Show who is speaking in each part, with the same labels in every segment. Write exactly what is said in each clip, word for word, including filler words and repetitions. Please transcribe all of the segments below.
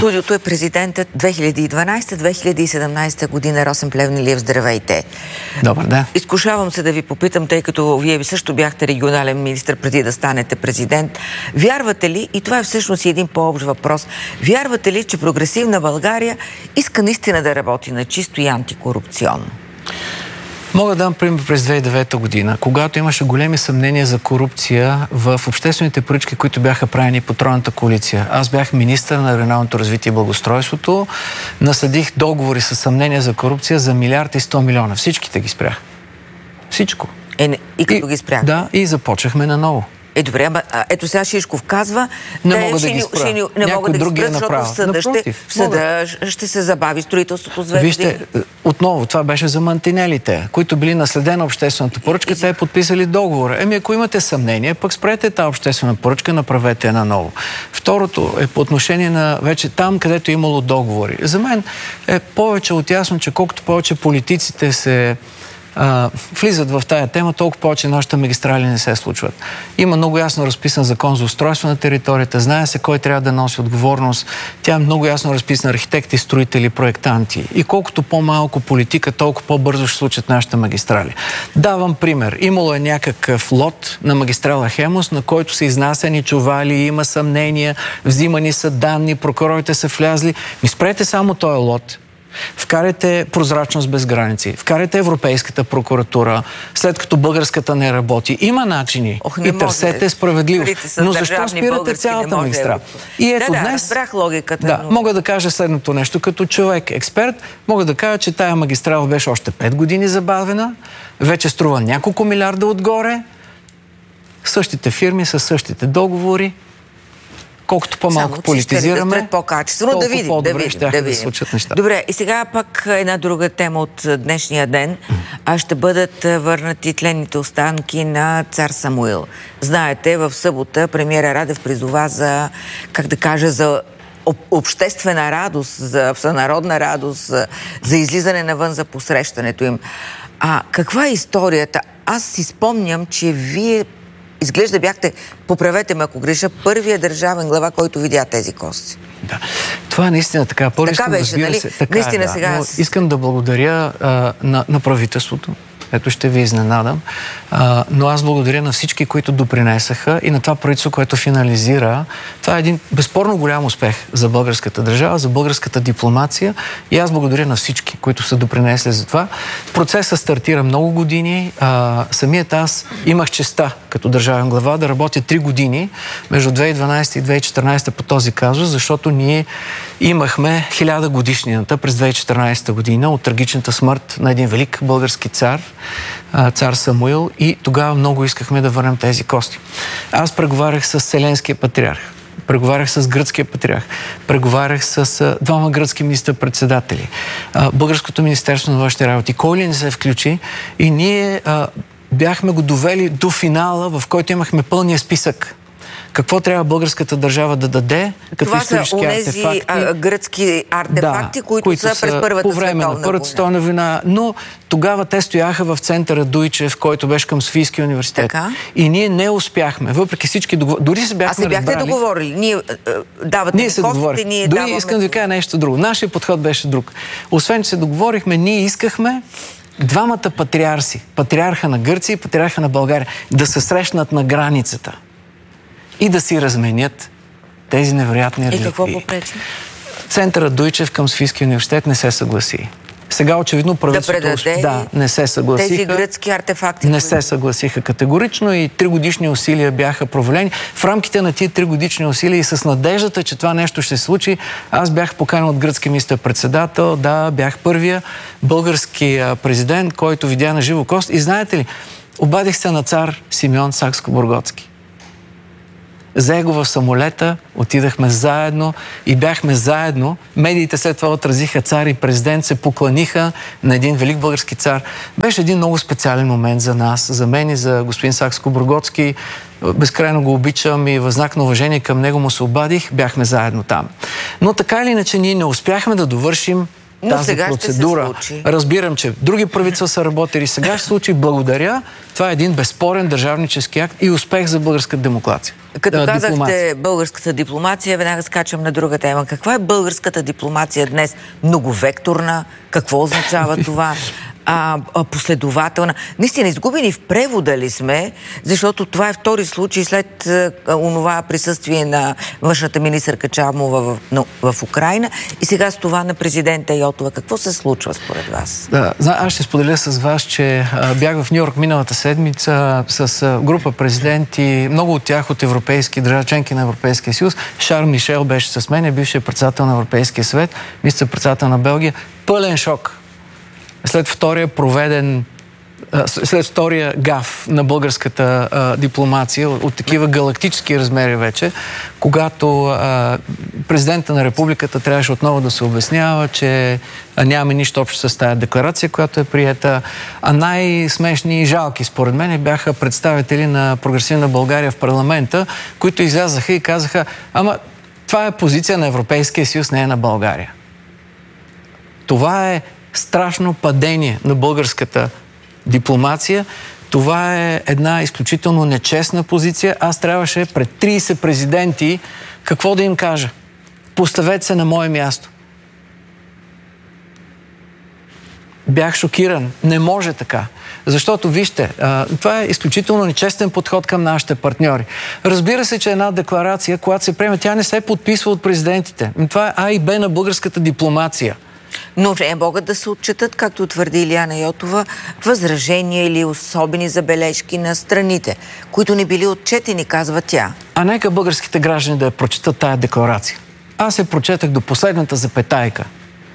Speaker 1: студиото е президентът две хиляди и дванадесета - две хиляди и седемнадесета година. Росен Плевнелиев, здравейте.
Speaker 2: Добър ден.
Speaker 1: Изкушавам се да ви попитам, тъй като вие ви също бяхте регионален министър преди да станете президент. Вярвате ли, и това е всъщност един по-общ въпрос, вярвате ли, че прогресивна България иска наистина да работи на чисто и антикорупционно?
Speaker 2: Мога да дам пример през две хиляди и девета година, когато имаше големи съмнения за корупция в обществените поръчки, които бяха правени по тройната коалиция. Аз бях министър на регионалното развитие и благоустройството, наследих договори с съмнения за корупция за милиард и сто милиона. Всичките ги спрях. Всичко.
Speaker 1: Е, не, и като
Speaker 2: и,
Speaker 1: ги спрях?
Speaker 2: Да, и започнахме наново.
Speaker 1: Е, добре, ама ето сега Шишков казва,
Speaker 2: не
Speaker 1: да,
Speaker 2: мога
Speaker 1: ще,
Speaker 2: да ги спра.
Speaker 1: Ще, не мога да ги спра, защото в съда, ще, в съда ще се забави строителството с две
Speaker 2: Вижте,
Speaker 1: години.
Speaker 2: отново, това беше за мантинелите, които били наследена обществената поръчка, и... те подписали договора. Еми, ако имате съмнение, пък спрете тази обществена поръчка, направете една ново. Второто е по отношение на вече там, където е имало договори. За мен е повече от ясно, че колкото повече политиците се Uh, влизат в тая тема, толкова повече нашите магистрали не се случват. Има много ясно разписан закон за устройство на територията, знае се кой трябва да носи отговорност. Тя е много ясно разписана архитекти, строители, проектанти. И колкото по-малко политика, толкова по-бързо ще случат нашите магистрали. Давам пример. Имало е някакъв лот на магистрала Хемус, на който са изнасяни чували, има съмнения, взимани са данни, прокурорите са влязли. Ми спрете само този лот. Вкарайте прозрачност без граници, вкарайте Европейската прокуратура, след като българската не работи. Има начини. Ох, и търсете справедливост. Но защо спирате цялата магистрала? И ето
Speaker 1: да, да,
Speaker 2: днес...
Speaker 1: разбрах логиката.
Speaker 2: Да,
Speaker 1: но...
Speaker 2: мога да кажа следното нещо. Като човек експерт, мога да кажа, че тая магистрала беше още пет години забавена, вече струва няколко милиарда отгоре, същите фирми с същите договори. Колкото по-малко политизираме,
Speaker 1: да по-качествено, да видим, да видим,
Speaker 2: ще
Speaker 1: да видим.
Speaker 2: Да случат неща.
Speaker 1: Добре, и сега пак една друга тема от днешния ден. А ще бъдат върнати тленните останки на цар Самуил. Знаете, в събота премиера Радев призова за, как да кажа, за обществена радост, за всенародна радост, за, за излизане навън, за посрещането им. А каква е историята? Аз си спомням, че вие изглежда бяхте, поправете ме ако греша, първия държавен глава, който видя тези кости.
Speaker 2: Да. Това е наистина така. Първо
Speaker 1: така беше, нали?
Speaker 2: Се, така
Speaker 1: наистина
Speaker 2: е, да.
Speaker 1: сега...
Speaker 2: Но искам да благодаря а, на, на правителството. Ето ще ви изненадам. А, но аз благодаря на всички, които допринесаха и на това правителство, което финализира. Това е един безспорно голям успех за българската държава, за българската дипломация и аз благодаря на всички, които са допринесли за това. Процесът стартира много години. А, самият аз имах честа като държавен глава да работя три години между две хиляди и дванадесета и две хиляди и четиринадесета по този казус, защото ние имахме хиляда годишнината през две хиляди и четиринадесета година от трагичната смърт на един велик български цар, цар Самуил, и тогава много искахме да върнем тези кости. Аз преговарях с Вселенския патриарх, преговарях с гръцкия патриарх, преговарях с двама гръцки министър-председатели, Българското министерство на външните работи. Кой ли не се включи и ние а, бяхме го довели до финала, в който имахме пълния списък. Какво трябва българската държава да даде като исторически артефакти. Това са онези
Speaker 1: гръцки артефакти, да, които, които са през Първата
Speaker 2: по време на Първата световна война. Но тогава те стояха в центъра Дуйчев, който беше към Софийския университет. Така? И ние не успяхме, въпреки всички договори. Дори се бяхме
Speaker 1: разбрали. А се бяхте разбрали... договорили? Ние давате
Speaker 2: ние се договорихме.
Speaker 1: Ние
Speaker 2: Дори
Speaker 1: даваме...
Speaker 2: искам да ви кажа нещо друго. Нашия подход беше друг. Освен, че се договорихме, ние искахме двамата патриарси, патриарха на Гърция и патриарха на България, да се срещнат на границата и да си разменят тези невероятни реликвии.
Speaker 1: И какво попречи?
Speaker 2: Центърът Дуйчев към Софийския университет не се съгласи. Сега очевидно правителството
Speaker 1: да, предаде
Speaker 2: да, не се съгласиха.
Speaker 1: Тези гръцки артефакти.
Speaker 2: Не се съгласиха категорично и тригодишни усилия бяха провалени. В рамките на тия тригодишни усилия и с надеждата, че това нещо ще се случи, аз бях поканен от гръцки министър-председател. Да, бях първия български президент, който видя на живо кост. И знаете ли, обадих се на цар Симеон Сакскобургготски. Взе го в самолета, отидахме заедно и бяхме заедно. Медиите след това отразиха цар и президент, се покланиха на един велик български цар. Беше един много специален момент за нас, за мен и за господин Сакскобургготски. Безкрайно го обичам и във знак на уважение към него му се обадих. Бяхме заедно там. Но така или иначе ние не успяхме да довършим
Speaker 1: Но
Speaker 2: тази
Speaker 1: сега
Speaker 2: процедура.
Speaker 1: Ще се случи.
Speaker 2: Разбирам, че други правителства са работили. Сега ще се случи. Благодаря. Това е един безспорен държавнически акт и успех за българската демокрация.
Speaker 1: Като
Speaker 2: а,
Speaker 1: казахте
Speaker 2: дипломация.
Speaker 1: българската дипломация, веднага скачам на друга тема. Каква е българската дипломация днес? Многовекторна? Какво означава това? А, а, последователна. Наистина, изгубени в превода ли сме, защото това е втори случай след а, онова присъствие на външната министърка Чамова в, no, в Украйна и сега с това на президента Йотова. Какво се случва според вас?
Speaker 2: Да, аз ще споделя с вас, че а, бях в Ню-Йорк миналата седмица с а, група президенти, много от тях от европейски държави, членки на Европейския съюз. Шарл Мишел беше с мен, бившият председател на Европейския съвет, министър-председател на Белгия. Пълен шок. След втория проведен, след втория гаф на българската а, дипломация от, от такива галактически размери вече, когато а, президента на републиката трябваше отново да се обяснява, че а, нямаме нищо общо с тази декларация, която е приета, а най-смешни и жалки според мен бяха представители на Прогресивна България в парламента, които излязаха и казаха: ама това е позиция на Европейския съюз, не е на България. Това е страшно падение на българската дипломация. Това е една изключително нечестна позиция. Аз трябваше пред трийсет президенти какво да им кажа? Поставете се на мое място. Бях шокиран. Не може така. Защото, вижте, това е изключително нечестен подход към нашите партньори. Разбира се, че една декларация, когато се приеме, тя не се подписва от президентите. Това е А и Б на българската дипломация.
Speaker 1: Но не могат да се отчетат, както твърди Илияна Йотова, възражения или особени забележки на страните, които не били отчетени, казва тя.
Speaker 2: А нека българските граждани да я прочитат тая декларация. Аз се прочетах до последната запетайка.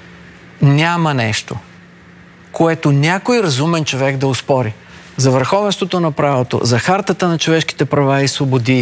Speaker 2: Няма нещо, което някой разумен човек да оспори. За върховенството на правото, за хартата на човешките права и свободи.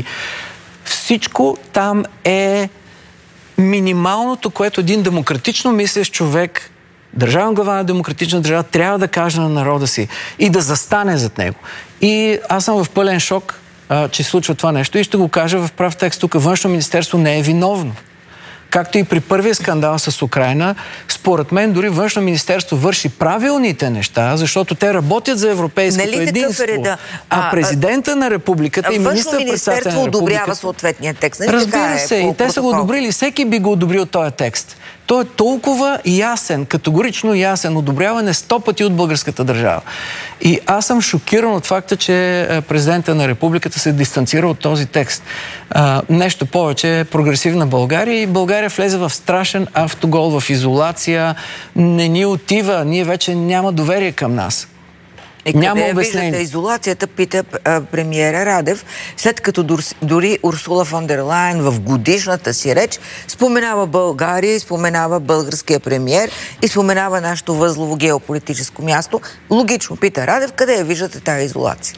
Speaker 2: Всичко там е минималното, което един демократично мислещ човек, държавен глава на демократична държава, трябва да каже на народа си и да застане зад него. И аз съм в пълен шок, а, че случва това нещо и ще го кажа в прав текст. Тук Външно министерство не е виновно. Както и при първия скандал с Украйна, според мен дори Външно министерство върши правилните неща, защото те работят за европейското
Speaker 1: нали
Speaker 2: единство.
Speaker 1: Е да,
Speaker 2: а, а президента на републиката и министър-председател на републиката...
Speaker 1: Външно министерство одобрява съответния текст. Нали
Speaker 2: разбира
Speaker 1: е,
Speaker 2: се, и те са го одобрили. Всеки би го одобрил този текст. Той е толкова ясен, категорично ясен, одобряване сто пъти от българската държава. И аз съм шокиран от факта, че президента на републиката се дистанцира от този текст. А, нещо повече, Прогресивна България и България влезе в страшен автогол, в изолация. Не ни отива, ние вече няма доверие към нас.
Speaker 1: И няма къде виждате изолацията, пита а, премиера Радев, след като дор, дори Урсула фон дер Лайен в годишната си реч споменава България и споменава българския премиер и споменава нашето възлово геополитическо място. Логично, пита Радев, къде я виждате тази изолация?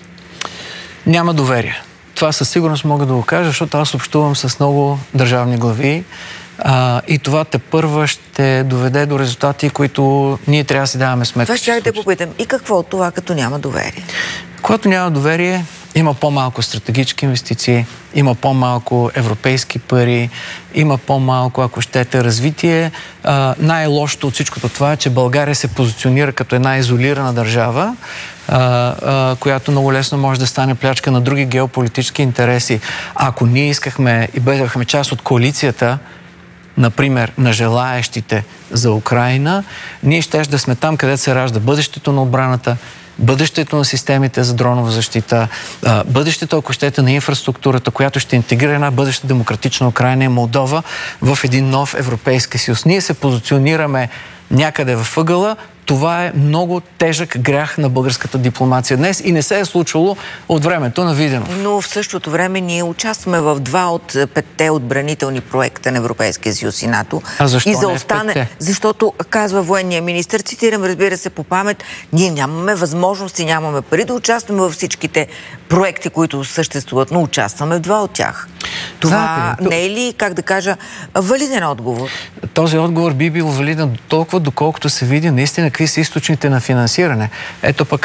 Speaker 2: Няма доверие. Това със сигурност мога да го кажа, защото аз общувам с много държавни глави. А, и това тепърва ще доведе до резултати, които ние трябва да си даваме сметка.
Speaker 1: Това ще да попитам. И какво от това, като няма доверие?
Speaker 2: Когато няма доверие, има по-малко стратегически инвестиции, има по-малко европейски пари, има по-малко, ако щете, развитие. А, най-лошото от всичкото това е, че България се позиционира като една изолирана държава, а, а, която много лесно може да стане плячка на други геополитически интереси. Ако ние искахме и бъдехме част от коалицията, например, на желаещите за Украйна, ние ще да сме там, където се ражда бъдещето на отбраната, бъдещето на системите за дронова защита, бъдещето, ако щете, на инфраструктурата, която ще интегрира една бъдеща демократична Украйна и Молдова в един нов Европейски съюз. Ние се позиционираме някъде във ъгъла. Това е много тежък грях на българската дипломация днес и не се е случвало от времето на Виденов.
Speaker 1: Но в същото време ние участваме в два от петте отбранителни проекта на Европейския съюз и НАТО.
Speaker 2: А защо
Speaker 1: и за остане,
Speaker 2: не в петте?
Speaker 1: Защото, казва военния министър, цитирам, разбира се, по памет, ние нямаме възможности, нямаме пари да участваме във всичките проекти, които съществуват, но участваме в два от тях. Това
Speaker 2: Знаете ли,
Speaker 1: не е ли, как да кажа, валиден отговор?
Speaker 2: Този отговор би бил валиден толкова, доколкото се види наистина какви са източните на финансиране. Ето пък